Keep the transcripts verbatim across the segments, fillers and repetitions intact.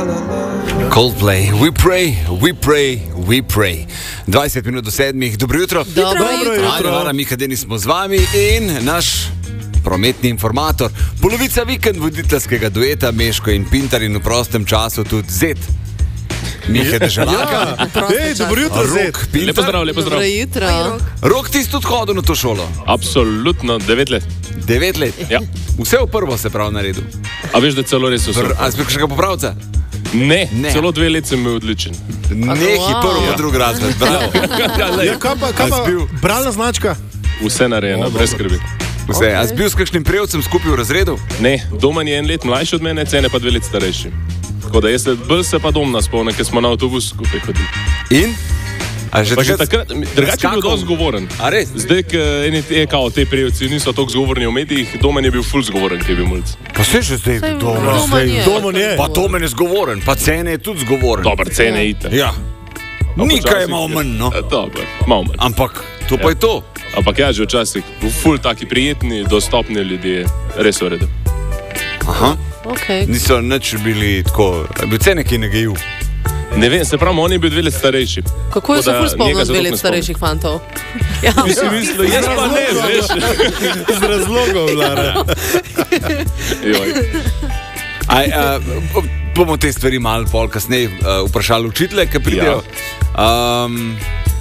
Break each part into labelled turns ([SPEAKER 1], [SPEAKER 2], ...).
[SPEAKER 1] Coldplay, we pray, we pray, we pray. dvajset minut do sedmih, dobro jutro.
[SPEAKER 2] Dobro jutro.
[SPEAKER 1] Ajde, Vara, Miha Denis smo z vami in naš prometni informator. Polovica vikend voditeljskega dueta Meško in Pintar in v prostem času tudi Zet. Miha Deželaka.
[SPEAKER 2] Ej, dobro jutro, Zet.
[SPEAKER 1] Rok, Pintar.
[SPEAKER 3] Lepo zdrav, lepo zdrav.
[SPEAKER 2] Dobro jutro.
[SPEAKER 1] Rok, ti si tudi hodil na to šolo?
[SPEAKER 3] Absolutno, devet let.
[SPEAKER 1] Devet let?
[SPEAKER 3] Ja.
[SPEAKER 1] Vse v prvo se prav naredil.
[SPEAKER 3] A veš, da celo res vse?
[SPEAKER 1] A si kakšnega popravca?
[SPEAKER 3] Ne,
[SPEAKER 1] Ne.
[SPEAKER 3] celo dve let sem bil odličen.
[SPEAKER 1] Nehi prvo,
[SPEAKER 3] Ja.
[SPEAKER 1] drugi razred. Bravo.
[SPEAKER 2] Ja, kaj pa, kaj
[SPEAKER 1] A
[SPEAKER 2] pa
[SPEAKER 1] si bil-
[SPEAKER 2] bralna značka?
[SPEAKER 3] Vse narejeno, brez skrbi.
[SPEAKER 1] Vse, a si bil s kakšnim prejevcem skupaj v razredu?
[SPEAKER 3] Ne, Domen je en let mlajši od mene, Cene pa dve let starejši. Tako da jaz se, bolj se pa Domna spomnim, ker smo na avtobus skupaj hodili.
[SPEAKER 1] In? A že
[SPEAKER 3] Pa že
[SPEAKER 1] takrat?
[SPEAKER 3] takrat, drugače je bil
[SPEAKER 1] skakal?
[SPEAKER 3] dosti zgovoren.
[SPEAKER 1] A res?
[SPEAKER 3] Zdaj, ko eni te, kao, te prejevci niso toliko zgovorni v medijih, Domen je bil ful zgovoren, ki je bil mulc.
[SPEAKER 1] Pa se že zdaj
[SPEAKER 2] Domen
[SPEAKER 1] dobro.
[SPEAKER 2] je. Domen je.
[SPEAKER 1] Pa to meni je zgovoren, pa Cene je tudi zgovoren.
[SPEAKER 3] Dobar, Cene ite.
[SPEAKER 1] Ja.
[SPEAKER 3] A
[SPEAKER 1] Nika je
[SPEAKER 3] počasih
[SPEAKER 1] malo manj, no.
[SPEAKER 3] E, Dobar, malo manj.
[SPEAKER 1] Ampak to pa
[SPEAKER 3] Ja.
[SPEAKER 1] je to.
[SPEAKER 3] Ampak ja, že včasih, ful taki prijetni, dostopni ljudje, res v redu.
[SPEAKER 1] Aha.
[SPEAKER 2] Okay.
[SPEAKER 1] Niso nič bili tako, bil Cene, ki je negejil.
[SPEAKER 3] Ne vem, se pravi, on je bil dve let starejši.
[SPEAKER 2] Kako je se
[SPEAKER 3] Tako da
[SPEAKER 2] ful spomnil
[SPEAKER 3] njega se
[SPEAKER 2] dve
[SPEAKER 3] toliko
[SPEAKER 2] let
[SPEAKER 3] ne
[SPEAKER 2] starejših fantov? Ja,
[SPEAKER 3] spomnim. Si mislil, jaz pa ne, veš.
[SPEAKER 2] z razlogom, Lara.
[SPEAKER 3] Joj.
[SPEAKER 1] Aj, a, bomo te stvari malo pol kasneje uh, vprašali učitelje, ki pridejo. Ja. Um,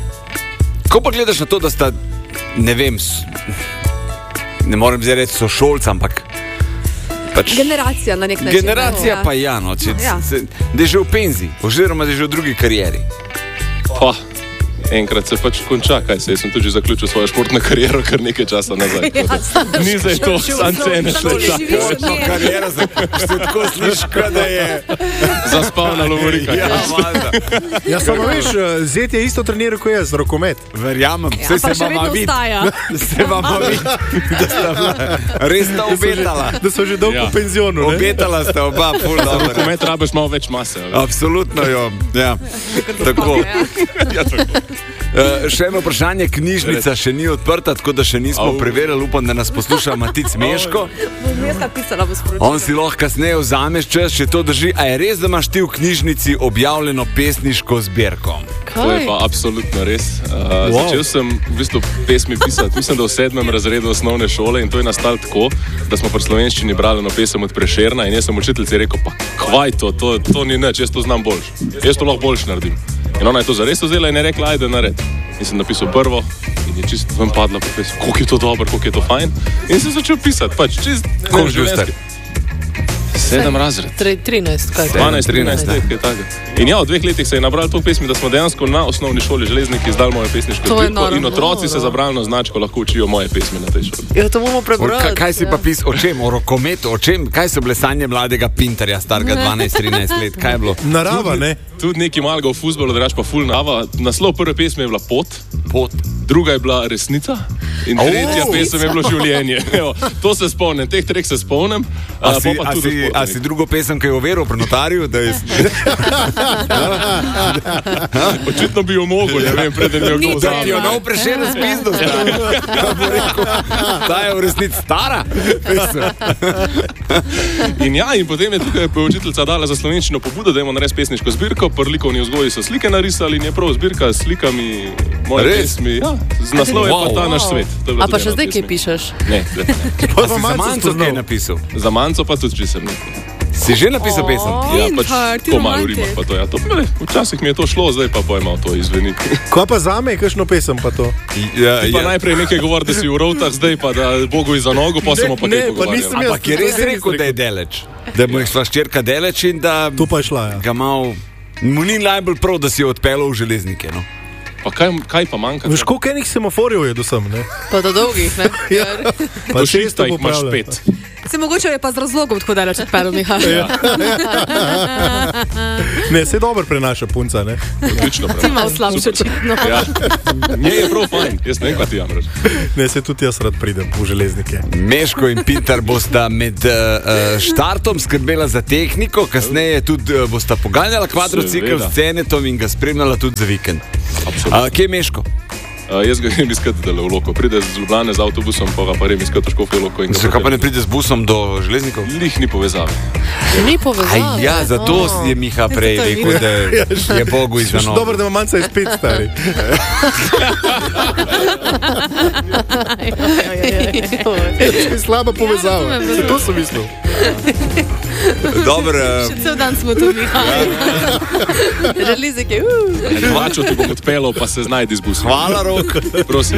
[SPEAKER 1] ko pa gledaš na to, da sta, ne vem, s, ne morem zdaj reči sošolca, ampak pač
[SPEAKER 4] Generacija na nek način.
[SPEAKER 1] generacija
[SPEAKER 4] Ja.
[SPEAKER 1] pa ja, no, če,
[SPEAKER 4] Ja.
[SPEAKER 1] se, da je že v penziji, oziroma da je že v drugi karieri.
[SPEAKER 3] Pa, enkrat se pač konča, kaj se, jaz sem tudi že zaključil svojo športno kariero kar nekaj časa nazaj.
[SPEAKER 4] Ja,
[SPEAKER 3] Ni zdaj to, sam Cene še čaka.
[SPEAKER 1] No, kariera se, se tako sliši, kot da je.
[SPEAKER 3] Zaspal na lovorikah.
[SPEAKER 1] Ja, valjda.
[SPEAKER 2] Ja, samo veš, Zet je isto treniral kot jaz, rokomet.
[SPEAKER 1] Verjamem,
[SPEAKER 4] Ja,
[SPEAKER 1] vse
[SPEAKER 4] ampak
[SPEAKER 1] se
[SPEAKER 4] še
[SPEAKER 1] vama
[SPEAKER 4] vedno
[SPEAKER 1] vidi.
[SPEAKER 4] ostaja.
[SPEAKER 1] Se vama vidi, da sta bila res sta obetala.
[SPEAKER 2] Da so že dolgo
[SPEAKER 3] Ja.
[SPEAKER 2] v penzionu, ne?
[SPEAKER 1] Obetala sta oba, ful dobro.
[SPEAKER 3] Komet rabiš malo več mase. a veš.
[SPEAKER 1] Absolutno jo. Ja. Tako.
[SPEAKER 3] Ja, tako.
[SPEAKER 1] Uh, še eno vprašanje, knjižnica še ni odprta, tako da še nismo
[SPEAKER 3] Au.
[SPEAKER 1] preverili, upam, da nas posluša Matic Meško.
[SPEAKER 4] Bom jaz napisala v sporočilu.
[SPEAKER 1] On si lahko kasneje vzameš čas, če to drži. A je res, da imaš ti v knjižnici objavljeno pesniško zbirko?
[SPEAKER 3] To je
[SPEAKER 2] Kaj?
[SPEAKER 3] pa absolutno res. Uh,
[SPEAKER 2] Wow.
[SPEAKER 3] wow. Začel sem v bistvu pesmi pisati, mislim, da v sedmem razredu osnovne šole in to je nastalo tako, da smo pri slovenščini brali eno pesem od Prešerna in jaz sem učiteljici rekel, pa kvaj to, to, to ni nič, jaz to znam boljš. Jaz to lahko boljš naredim. In ona je to zares vzela in je rekla, ajde nared. In sem napisal prvo in je čisto ven padla po pesmi, koliko je to dobro, koliko je to fajn. In sem začel pisati, pač čist
[SPEAKER 1] Koliko si bil star?
[SPEAKER 3] Sedem razred.
[SPEAKER 2] Tre- trinajst, kaj?
[SPEAKER 3] dvanajst, trinajst let, kaj takega. In ja, v dveh letih se je nabralo to pesmi, da smo dejansko na osnovni šoli Železniki izdali moje pesniško
[SPEAKER 2] To je
[SPEAKER 3] zbirko
[SPEAKER 2] noro.
[SPEAKER 3] in otroci se za bralno značko lahko učijo moje pesmi na tej šoli.
[SPEAKER 2] Ja, to bomo
[SPEAKER 1] O,
[SPEAKER 2] prebrali.
[SPEAKER 1] kaj, kaj si pa pisal, o čem, o rokometu, o čem, kaj so bile sanje mladega Pintarja, starega dvanajst trinajst let, kaj je bilo?
[SPEAKER 2] Narava, ne?
[SPEAKER 3] Tudi neki malega v fuzbolu, drugač pa full nava. Naslov prve pesmi je bila Pot,
[SPEAKER 1] Pot.
[SPEAKER 3] druga je bila Resnica in
[SPEAKER 1] Oh.
[SPEAKER 3] tretja pesem je bilo Življenje. Evo, to se spomnim, teh treh se spomnim.
[SPEAKER 1] A
[SPEAKER 3] a,
[SPEAKER 1] si,
[SPEAKER 3] pol pa
[SPEAKER 1] a,
[SPEAKER 3] tudi
[SPEAKER 1] si,
[SPEAKER 3] o
[SPEAKER 1] a si drugo pesem, ki je overil pri notarju, da je...
[SPEAKER 3] Očitno bi jo mogel, ne vem, preden bi jo kdo
[SPEAKER 1] Da ti jo
[SPEAKER 3] vzal.
[SPEAKER 1] nov Prešeren spizdo, stari. Kaj bo rekel, ta je v resnici stara pesem.
[SPEAKER 3] In ja, in potem je tukaj učiteljica dala za slovenščino pobudo, da imamo nares pesniško zbirko, pri likovni vzgoji so slike narisali in je prav zbirka s slikami moje
[SPEAKER 1] Res?
[SPEAKER 3] pesmi. Ja, z naslov je
[SPEAKER 1] Wow.
[SPEAKER 3] pa ta naš svet. To je bila
[SPEAKER 2] A pa
[SPEAKER 3] tudi
[SPEAKER 2] še
[SPEAKER 3] ena od
[SPEAKER 2] zdaj kaj
[SPEAKER 3] pesmi.
[SPEAKER 2] pišeš?
[SPEAKER 3] Ne, zdaj pa ne.
[SPEAKER 2] Pa
[SPEAKER 1] A si za
[SPEAKER 2] malce
[SPEAKER 1] manjco
[SPEAKER 2] spoznal.
[SPEAKER 1] kaj je napisal?
[SPEAKER 3] Za manjco pa tudi česar ne.
[SPEAKER 1] Si že napisal pesem?
[SPEAKER 3] Ja,
[SPEAKER 4] In
[SPEAKER 3] pač
[SPEAKER 4] heart,
[SPEAKER 3] to malo
[SPEAKER 4] romantic.
[SPEAKER 3] rima pa to. Ja, to ne, včasih mi je to šlo, zdaj pa pojma to izveni.
[SPEAKER 2] Kaj pa zame, kakšno pesem pa to?
[SPEAKER 1] Ja,
[SPEAKER 3] Pa najprej nekaj govori, da si v rovtah, zdaj pa da Bogu za nogo, pa se mu pa
[SPEAKER 2] Ne,
[SPEAKER 3] kaj
[SPEAKER 2] ne, pa nisem
[SPEAKER 3] pogovarjamo.
[SPEAKER 2] jaz.
[SPEAKER 1] ampak je res rekel, da je deleč. Da mu je šla ščerka deleč in da
[SPEAKER 2] To pa je šla, ja.
[SPEAKER 1] ga mal... Mu ni najbolj prav, da si jo odpeljal v Železnike, no.
[SPEAKER 3] Pa kaj, kaj pa manjka?
[SPEAKER 2] Veš, koliko enih semaforjev je do sem, ne? Pa do dolgih, ne? Ja. Pa
[SPEAKER 3] Do
[SPEAKER 2] šesto
[SPEAKER 3] šesta jih imaš
[SPEAKER 2] popravlja.
[SPEAKER 3] pet.
[SPEAKER 4] Se mogoče je pa z razlogom tako daleč odpeljal, Miha.
[SPEAKER 3] Ja,
[SPEAKER 2] Ne, se dobro prenaša punca, ne?
[SPEAKER 3] odlično.
[SPEAKER 4] Ti
[SPEAKER 3] prav.
[SPEAKER 4] malo slabše očitno.
[SPEAKER 3] Ja. Nje je prav fajn, jaz ne vem, kaj ti jamraš.
[SPEAKER 2] Ne, se tudi jaz rad pridem v Železnike.
[SPEAKER 1] Meško in Pintar bosta med uh, štartom skrbela za tehniko, kasneje tudi uh, bosta poganjala kvadrocikl
[SPEAKER 3] Seveda.
[SPEAKER 1] s Cenetom in ga spremljala tudi za vikend.
[SPEAKER 3] Absolutno.
[SPEAKER 1] Uh, kje je Meško?
[SPEAKER 3] Uh, jaz ga grem iskati dole v Loko. Pride z Ljubljane z avtobusom, pa ga pa grem iskati v Škofjo Loko.
[SPEAKER 1] Zakaj pa ne pride z busom do železnikov?
[SPEAKER 3] Lih ni povezave.
[SPEAKER 4] Ni povezave.
[SPEAKER 1] Aj, ja, zato oh. je Miha prej rekel, da je Bogu izvano.
[SPEAKER 2] Dobro, da ima manjca izpit, stari. Slaba povezava. To sem mislil.
[SPEAKER 1] Dobar,
[SPEAKER 4] Še cel dan smo tu, Miha. Železnik je.
[SPEAKER 3] Hvačo ti bom odpeljal, pa se znajdi z busom.
[SPEAKER 1] Hvala, Rok.
[SPEAKER 3] Prosim.